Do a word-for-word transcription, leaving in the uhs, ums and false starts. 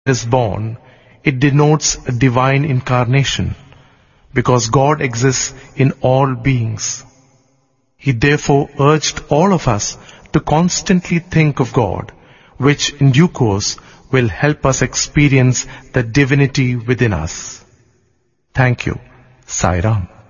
is born, it denotes a divine incarnation, because God exists in all beings. He therefore urged all of us to constantly think of God, which in due course will help us experience the divinity within us. Thank you. Sai Ram.